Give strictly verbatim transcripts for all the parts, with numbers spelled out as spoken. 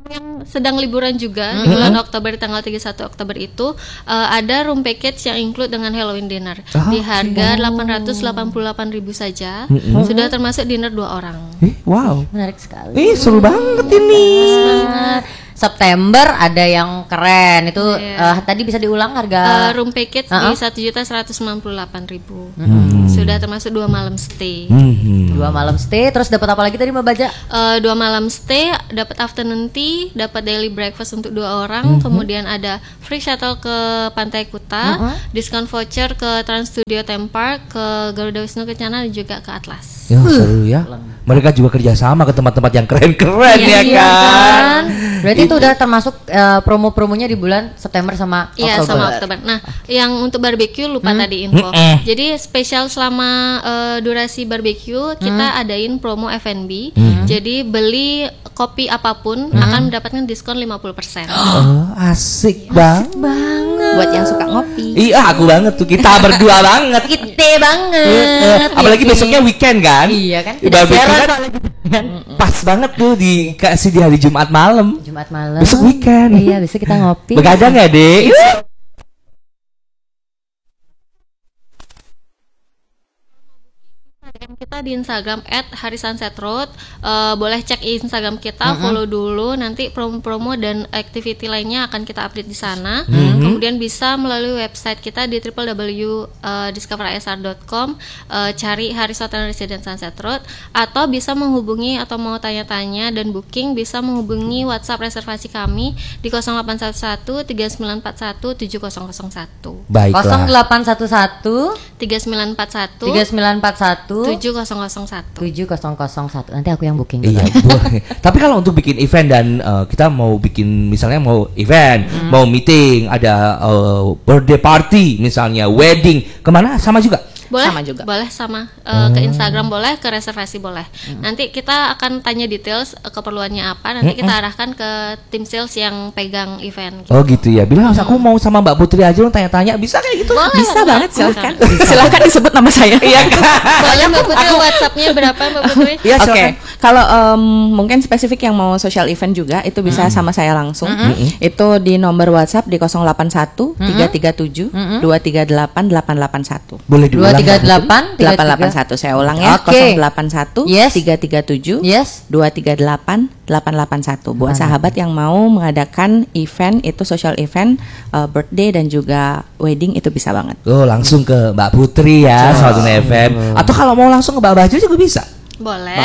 yang sedang liburan juga mm-hmm. di bulan Oktober, tanggal tiga puluh satu Oktober itu uh, ada room package yang include dengan Halloween dinner oh, di harga delapan ratus delapan puluh delapan ribu saja. Mm-hmm. Sudah termasuk dinner dua orang. Eh, wow. Menarik sekali. Ih, seru banget ini. September ada yang keren itu yeah. uh, tadi bisa diulang harga uh, room package uh-huh. di satu juta seratus sembilan puluh delapan ribu. Mm-hmm. Sudah termasuk dua malam stay. Mm-hmm. Dua malam stay terus dapat apa lagi tadi Mbak Baja? Uh, dua malam stay, dapat afternoon tea, dapat daily breakfast untuk dua orang, mm-hmm. kemudian ada free shuttle ke Pantai Kuta, uh-huh. diskon voucher ke Trans Studio Theme Park, ke Garuda Wisnu Kencana dan juga ke Atlas. Ya, seru ya. Mereka juga kerjasama ke tempat-tempat yang keren-keren ya, ya kan? kan? Berarti itu udah termasuk uh, promo-promonya di bulan September sama Oktober. Iya, sama Oktober. Nah, yang untuk barbecue lupa hmm. tadi info. Hmm. Jadi spesial selama uh, durasi barbecue kita hmm. adain promo F and B. Hmm. Jadi beli kopi apapun hmm. akan mendapatkan diskon lima puluh persen. Oh, asik banget. Asik banget. Buat yang suka ngopi. Iya, aku banget tuh. Kita berdua banget. Kita banget. Apalagi besoknya weekend kan? Iya kan? Barbecue kan pas banget tuh dikasih di hari Jumat malam. Jumat malam. Besok weekend. Iya, besok kita ngopi. Begadang ya, Dek? Kita di Instagram at harisunsetroad, uh, boleh cek Instagram kita, mm-hmm. follow dulu, nanti promo-promo dan activity lainnya akan kita update di sana. Mm-hmm. Kemudian bisa melalui website kita di w w w dot discover i s r dot com, uh, cari Haris Hotel Residence Sunset Road, atau bisa menghubungi atau mau tanya-tanya dan booking bisa menghubungi WhatsApp reservasi kami di nol delapan satu satu tiga sembilan empat satu tujuh nol nol satu. Baiklah. nol delapan satu satu tiga sembilan empat satu tiga sembilan empat satu tujuh nol nol satu. tujuh nol nol satu. Nanti aku yang booking. Iya, boleh. Tapi kalau untuk bikin event dan uh, kita mau bikin misalnya mau event, hmm. mau meeting, ada uh, birthday party misalnya, wedding, kemana sama juga? Boleh, sama juga. Boleh sama uh, ke Instagram boleh, ke reservasi boleh. Hmm. Nanti kita akan tanya details uh, keperluannya apa. Nanti hmm. kita arahkan ke tim sales yang pegang event. Gitu. Oh gitu ya. Bilang hmm. aku mau sama Mbak Putri aja, tanya-tanya bisa kayak gitu? Boleh, bisa boleh, banget, silahkan. Bisa. Silahkan disebut nama saya. Iya kan? Boleh Mbak Putri, WhatsAppnya berapa Mbak Putri? Iya, oke. Okay. Kalau um, mungkin spesifik yang mau social event juga itu bisa hmm. sama saya langsung. Hmm. Itu di nomor WhatsApp di nol delapan satu tiga tiga tujuh dua tiga delapan delapan delapan satu. Boleh diulang. dua tiga delapan delapan delapan satu. Saya ulang ya. Okay. nol delapan satu yes. tiga tiga tujuh yes. dua tiga delapan delapan delapan satu. Buat sahabat yang mau mengadakan event itu social event, uh, birthday dan juga wedding itu bisa banget. Oh, langsung ke Mbak Putri ya, Satu F M. Atau kalau mau langsung ke Mbak Baju juga bisa. Boleh.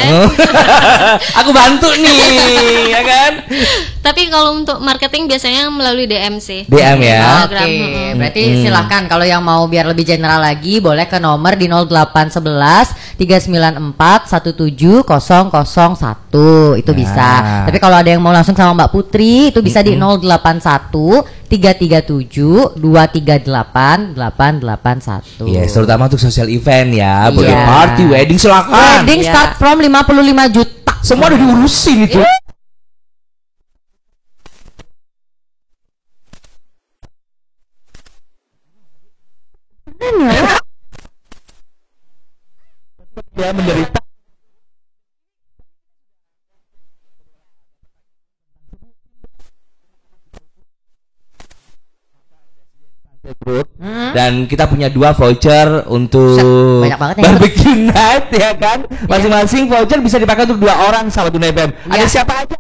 Aku bantu nih, ya kan? Tapi kalau untuk marketing biasanya melalui D M sih. D M ya. Oke, okay. hmm. berarti hmm. silahkan kalau yang mau biar lebih general lagi boleh ke nomor di nol delapan satu satu tiga sembilan empat satu tujuh nol nol satu itu ya. Bisa. Tapi kalau ada yang mau langsung sama Mbak Putri itu bisa mm-hmm. di nol delapan satu tiga tiga tujuh dua tiga delapan delapan delapan satu. Yes, terutama untuk social event ya, yeah. birthday party, wedding silakan. Wedding yeah. start from lima puluh lima juta. Semua udah diurusin itu. Yeah. Dia menderita. Hmm. Dan kita punya dua voucher untuk barbecue night ya kan. Masing-masing voucher bisa dipakai untuk dua orang sama Tuna F M. Ya. Ada siapa aja?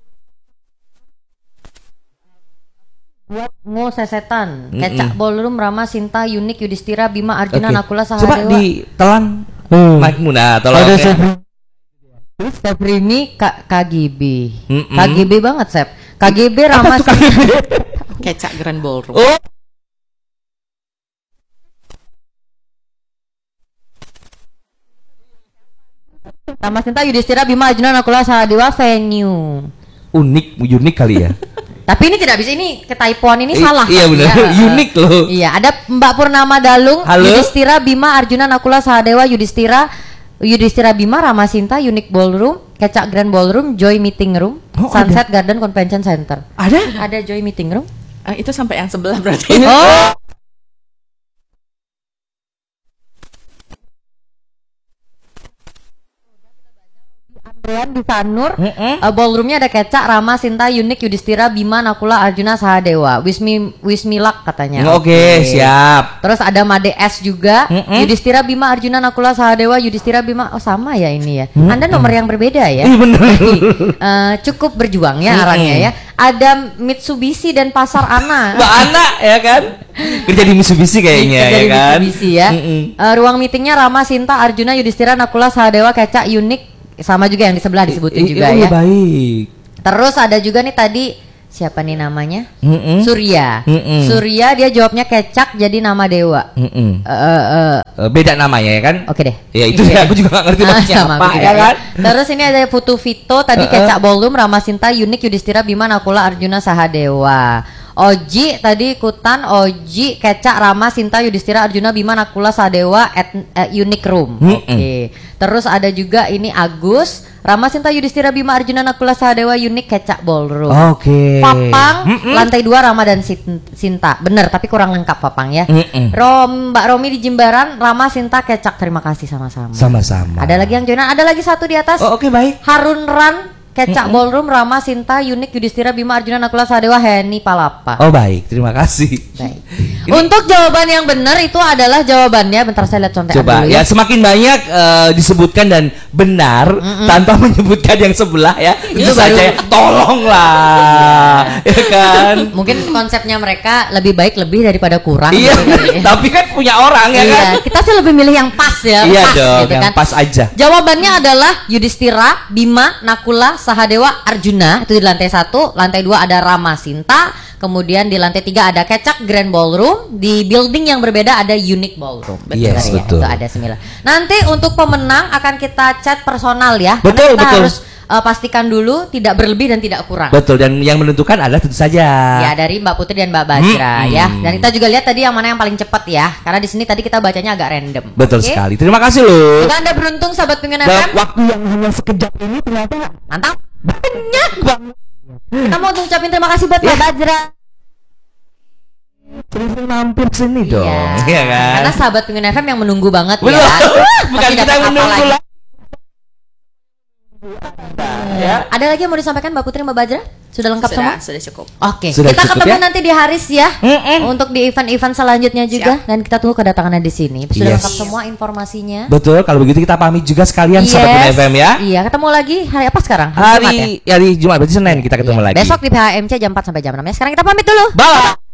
Buat Ngo Sesetan, mm-mm. Kecak Ballroom, Rama, Sinta, Unik, Yudhistira, Bima, Arjuna, okay. Nakula, Sahadewa. Coba ditelan hmm. mic-mu nah, tolong. Terus Febrini K- KGB. Mm-mm. K G B banget, Sep. K G B Rama Kecak Grand Ballroom. Oh. Rama, Sinta, Yudhistira, Bima, Arjuna, Nakula, Sahadewa, venue. Unik, unik kali ya. Tapi ini tidak bisa, ini ketypoan ini I- salah. Iya benar, ya, unik loh. Iya, ada Mbak Purnama Dalung, halo? Yudhistira, Bima, Arjuna, Nakula, Sahadewa, Yudhistira, Yudhistira Bima, Rama Sinta, Unique Ballroom, Kecak Grand Ballroom, Joy Meeting Room, oh, Sunset ada? Garden Convention Center. Ada? Ada Joy Meeting Room. Uh, itu sampai yang sebelah berarti. Oh. Senayan di Sanur. Mm-mm. Uh, ballroomnya ada Kecak, Rama, Sinta, Yunik, Yudhistira, Bima, Nakula, Arjuna, Sahadewa. Wismi Wismilak katanya. Oke, okay, siap. Terus ada Made S juga. Mm-mm. Yudhistira, Bima, Arjuna, Nakula, Sahadewa, Yudhistira, Bima. Oh sama ya ini ya. Mm-mm. Anda nomor yang berbeda ya. Iya bener. uh, cukup berjuang ya arahnya ya. Ada Mitsubishi dan Pasar Ana. Mbak Ana ya kan? Kerja di Mitsubishi kayaknya Kerja ya di kan? Mitsubishi ya. Uh, ruang meetingnya Rama, Sinta, Arjuna, Yudhistira, Nakula, Sahadewa, Kecak, Yunik, sama juga yang di sebelah disebutin I- juga oh, ya. Baik. Terus ada juga nih tadi siapa nih namanya? Mm-mm. Surya. Mm-mm. Surya dia jawabnya Kecak jadi nama dewa. Mm-mm. Eh, eh, eh, Eh, beda namanya ya kan? Oke deh. Ya itu Iya. ya, aku juga gak ngerti Ah, maksudnya sama apa aku juga ya ya. kan? Terus ini ada Putu Vito tadi Uh-uh. Kecak Ballroom, Rama, Sinta, Yunik, Yudhistira, Bima, Nakula, Arjuna, Sahadewa. Oji tadi ikutan Oji, Kecak, Rama, Sinta, Yudhistira, Arjuna, Bima, Nakula, Sahadewa at uh, Unique Room. Oke. Mm-mm. Terus ada juga ini Agus, Rama, Sinta, Yudhistira, Bima, Arjuna, Nakula, Sahadewa, Unique, Kecak Ballroom. Oke. Papang Mm-mm. lantai dua Rama dan Sin- Sinta. Bener tapi kurang lengkap Papang ya. Mm-mm. Rom Mbak Romi di Jimbaran, Rama, Sinta, Kecak. Terima kasih sama-sama. Sama-sama. Ada lagi yang joinan, ada lagi satu di atas. Oh, oke baik. Harun Ran, Kecak Ballroom, Rama, Sinta, Yunik, Yudhistira, Bima, Arjuna, Nakula, Sahadewa, Heni Palapa. Oh baik, terima kasih. Baik. Untuk jawaban yang benar itu adalah jawabannya. Bentar saya lihat contekan Coba dulu ya, ya. semakin banyak eh, disebutkan dan benar tanpa menyebutkan yang sebelah ya. Tentu Itu saja baru- ya, tolonglah. Ya kan? Mungkin konsepnya mereka lebih baik lebih daripada kurang. Iya, gitu kali ya. tapi kan punya orang ya Iya, kan? kita sih lebih milih yang pas ya. Iya pas, dong, gitu yang kan. pas aja. Jawabannya adalah Yudhistira, Bima, Nakula, Sahadewa, Arjuna. Itu di lantai satu. Lantai dua ada Rama, Sinta. Kemudian di lantai tiga ada Kecak Grand Ballroom. Di building yang berbeda ada Unique Ballroom. Yes, ya, betul. Itu ada sembilan. Nanti untuk pemenang akan kita chat personal ya. Betul, Karena kita betul. harus uh, pastikan dulu tidak berlebih dan tidak kurang. Betul, dan yang menentukan adalah tentu saja. Ya dari Mbak Putri dan Mbak Bajra Hmm. ya. Dan kita juga lihat tadi yang mana yang paling cepat ya. Karena di sini tadi kita bacanya agak random. Betul Oke? sekali. Terima kasih loh. Semoga Anda beruntung sahabat Pengen F Dalam M. waktu yang hanya sekejap ini ternyata Mantap. banyak banget. Kita mau ucapin terima kasih buat Mbak Bajra. Terus mampir sini dong. Iya. Iya kan? Karena sahabat Pengen F M yang menunggu banget Betul. ya. Bukan Pasti kita dapat apa menunggu lagi. lah. Ya. Ada lagi yang mau disampaikan Mbak Putri, Mbak Bajra? Sudah lengkap semua? Sudah, sudah cukup. Oke, Sudah kita cukup ketemu ya? nanti di Haris ya. Mm-mm. Untuk di event-event selanjutnya juga. Dan kita tunggu kedatangannya di sini. Sudah Yes. lengkap semua informasinya. Betul, kalau begitu kita pamit juga sekalian Yes. sahabat Pengen F M ya. Iya, ketemu lagi hari apa sekarang? Jumat ya? Hari hari Jumat berarti Senin kita ketemu Iya. lagi. Besok di P H M C jam empat sampai jam enam ya. Sekarang kita pamit dulu. Bye.